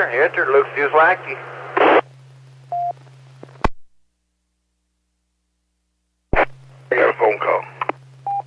Enter, looks just like you. I got a phone call.